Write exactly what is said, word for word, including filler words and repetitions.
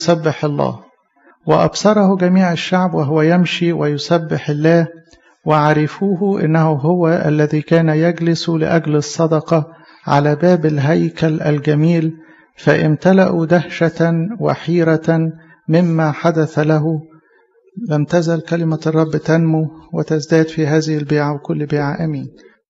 يسبح الله، وأبصره جميع الشعب وهو يمشي ويسبح الله، وعرفوه إنه هو الذي كان يجلس لأجل الصدقة على باب الهيكل الجميل، فامتلأوا دهشة وحيرة مما حدث له. لم تزل كلمة الرب تنمو وتزداد في هذه البيعة وكل بيعة. أمين.